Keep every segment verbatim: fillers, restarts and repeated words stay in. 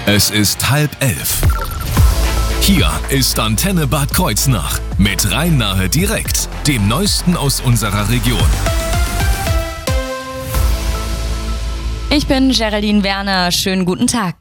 Es ist halb elf. Hier ist Antenne Bad Kreuznach mit Rhein-Nahe direkt, dem Neuesten aus unserer Region. Ich bin Geraldine Werner, schönen guten Tag.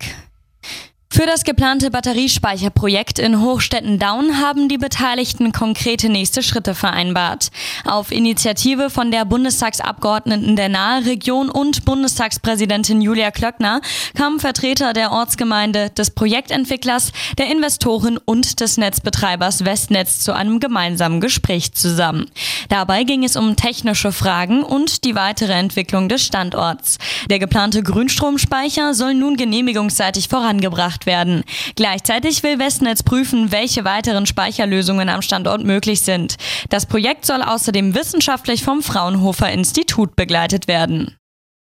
Für das geplante Batteriespeicherprojekt in Hochstetten-Daun haben die Beteiligten konkrete nächste Schritte vereinbart. Auf Initiative von der Bundestagsabgeordneten der Nahe-Region und Bundestagspräsidentin Julia Klöckner kamen Vertreter der Ortsgemeinde, des Projektentwicklers, der Investoren und des Netzbetreibers Westnetz zu einem gemeinsamen Gespräch zusammen. Dabei ging es um technische Fragen und die weitere Entwicklung des Standorts. Der geplante Grünstromspeicher soll nun genehmigungsseitig vorangebracht werden. Gleichzeitig will Westnetz prüfen, welche weiteren Speicherlösungen am Standort möglich sind. Das Projekt soll außerdem wissenschaftlich vom Fraunhofer Institut begleitet werden.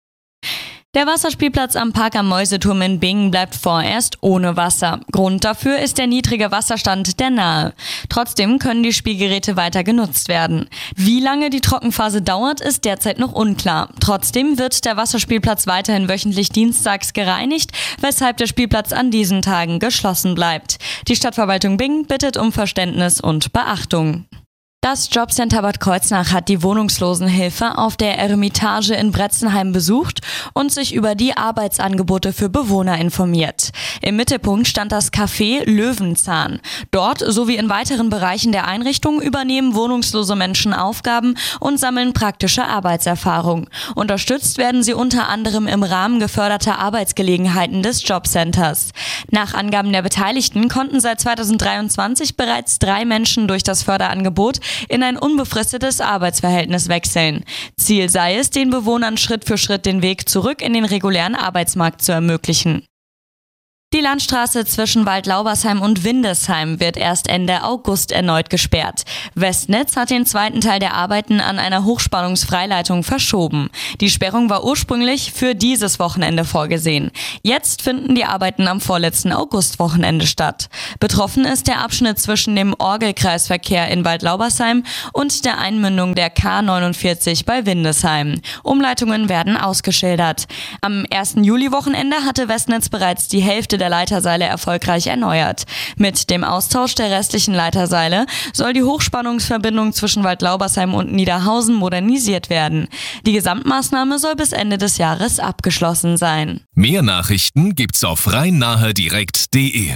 Der Wasserspielplatz am Park am Mäuseturm in Bingen bleibt vorerst ohne Wasser. Grund dafür ist der niedrige Wasserstand der Nahe. Trotzdem können die Spielgeräte weiter genutzt werden. Wie lange die Trockenphase dauert, ist derzeit noch unklar. Trotzdem wird der Wasserspielplatz weiterhin wöchentlich dienstags gereinigt, weshalb der Spielplatz an diesen Tagen geschlossen bleibt. Die Stadtverwaltung Bingen bittet um Verständnis und Beachtung. Das Jobcenter Bad Kreuznach hat die Wohnungslosenhilfe auf der Eremitage in Bretzenheim besucht und sich über die Arbeitsangebote für Bewohner informiert. Im Mittelpunkt stand das Café Löwenzahn. Dort sowie in weiteren Bereichen der Einrichtung übernehmen wohnungslose Menschen Aufgaben und sammeln praktische Arbeitserfahrung. Unterstützt werden sie unter anderem im Rahmen geförderter Arbeitsgelegenheiten des Jobcenters. Nach Angaben der Beteiligten konnten seit zweitausenddreiundzwanzig bereits drei Menschen durch das Förderangebot in ein unbefristetes Arbeitsverhältnis wechseln. Ziel sei es, den Bewohnern Schritt für Schritt den Weg zurück in den regulären Arbeitsmarkt zu ermöglichen. Die Landstraße zwischen Waldlaubersheim und Windesheim wird erst Ende August erneut gesperrt. Westnetz hat den zweiten Teil der Arbeiten an einer Hochspannungsfreileitung verschoben. Die Sperrung war ursprünglich für dieses Wochenende vorgesehen. Jetzt finden die Arbeiten am vorletzten Augustwochenende statt. Betroffen ist der Abschnitt zwischen dem Orgelkreisverkehr in Waldlaubersheim und der Einmündung der K neunundvierzig bei Windesheim. Umleitungen werden ausgeschildert. Am ersten Juli-Wochenende hatte Westnetz bereits die Hälfte der Leiterseile erfolgreich erneuert. Mit dem Austausch der restlichen Leiterseile soll die Hochspannungsverbindung zwischen Waldlaubersheim und Niederhausen modernisiert werden. Die Gesamtmaßnahme soll bis Ende des Jahres abgeschlossen sein. Mehr Nachrichten gibt's auf rhein-nahe direkt punkt de.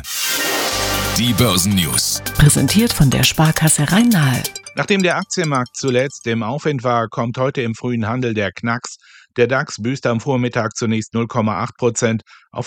Die Börsennews. Präsentiert von der Sparkasse Rhein-Nahe. Nachdem der Aktienmarkt zuletzt im Aufwind war, kommt heute im frühen Handel der Knacks. Der DAX büßt am Vormittag zunächst null Komma acht Prozent auf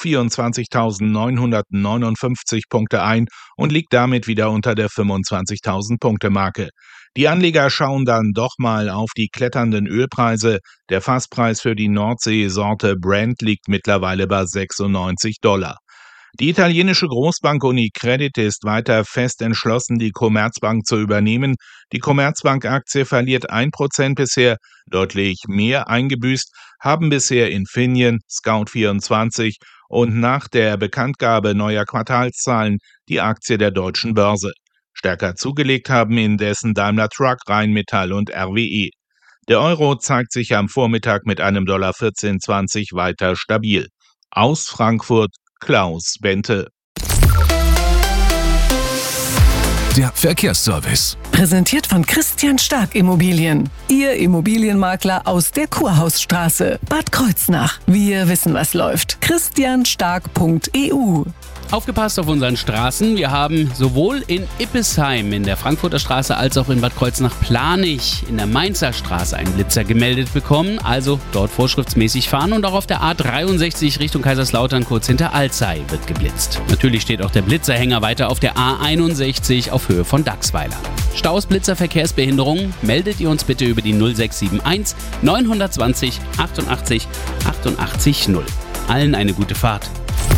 vierundzwanzigtausendneunhundertneunundfünfzig Punkte ein und liegt damit wieder unter der fünfundzwanzigtausend Punkte Marke. Die Anleger schauen dann doch mal auf die kletternden Ölpreise. Der Fasspreis für die Nordsee-Sorte Brent liegt mittlerweile bei sechsundneunzig Dollar. Die italienische Großbank Unicredit ist weiter fest entschlossen, die Commerzbank zu übernehmen. Die Commerzbank-Aktie verliert ein Prozent bisher, deutlich mehr eingebüßt haben bisher Infineon, Scout vierundzwanzig und nach der Bekanntgabe neuer Quartalszahlen die Aktie der Deutschen Börse. Stärker zugelegt haben indessen Daimler Truck, Rheinmetall und R W E. Der Euro zeigt sich am Vormittag mit einem Dollar vierzehn zwanzig weiter stabil. Aus Frankfurt Klaus Bente. Der Verkehrsservice. Präsentiert von Christian Stark Immobilien. Ihr Immobilienmakler aus der Kurhausstraße, Bad Kreuznach. Wir wissen, was läuft. christian stark punkt e u. Aufgepasst auf unseren Straßen. Wir haben sowohl in Ippesheim in der Frankfurter Straße als auch in Bad Kreuznach-Planich in der Mainzer Straße einen Blitzer gemeldet bekommen. Also dort vorschriftsmäßig fahren und auch auf der A dreiundsechzig Richtung Kaiserslautern kurz hinter Alzey wird geblitzt. Natürlich steht auch der Blitzerhänger weiter auf der A einundsechzig auf Höhe von Dachsweiler. Staus, Blitzer, Verkehrsbehinderungen meldet ihr uns bitte über die null sechs sieben eins neun zwei null achtundachtzig achtundachtzig null. Allen eine gute Fahrt.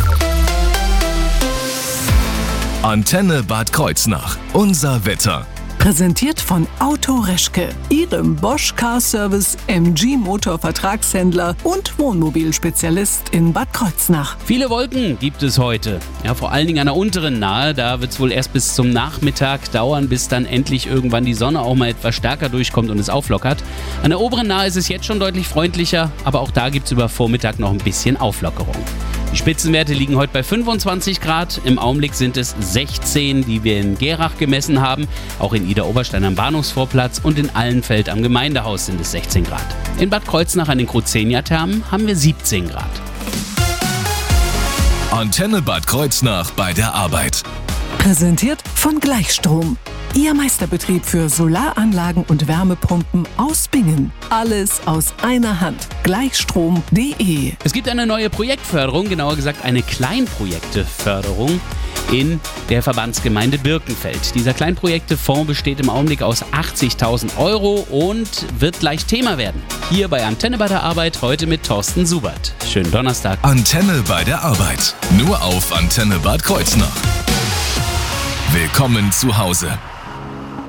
Antenne Bad Kreuznach. Unser Wetter. Präsentiert von Auto Reschke, Ihrem Bosch Car Service M G Motor Vertragshändler und Wohnmobilspezialist in Bad Kreuznach. Viele Wolken gibt es heute. Ja, vor allen Dingen an der unteren Nahe. Da wird es wohl erst bis zum Nachmittag dauern, bis dann endlich irgendwann die Sonne auch mal etwas stärker durchkommt und es auflockert. An der oberen Nahe ist es jetzt schon deutlich freundlicher, aber auch da gibt es über Vormittag noch ein bisschen Auflockerung. Die Spitzenwerte liegen heute bei fünfundzwanzig Grad. Im Augenblick sind es sechzehn, die wir in Gerach gemessen haben. Auch in Idar-Oberstein am Bahnhofsvorplatz und in Allenfeld am Gemeindehaus sind es sechzehn Grad. In Bad Kreuznach an den Cruzenia-Thermen haben wir siebzehn Grad. Antenne Bad Kreuznach bei der Arbeit. Präsentiert von Gleichstrom. Ihr Meisterbetrieb für Solaranlagen und Wärmepumpen aus Bingen. Alles aus einer Hand. Gleichstrom punkt de. Es gibt eine neue Projektförderung, genauer gesagt eine Kleinprojekteförderung in der Verbandsgemeinde Birkenfeld. Dieser Kleinprojektefonds besteht im Augenblick aus achtzigtausend Euro und wird gleich Thema werden. Hier bei Antenne bei der Arbeit heute mit Thorsten Subert. Schönen Donnerstag. Antenne bei der Arbeit. Nur auf Antenne Bad Kreuznach. Willkommen zu Hause.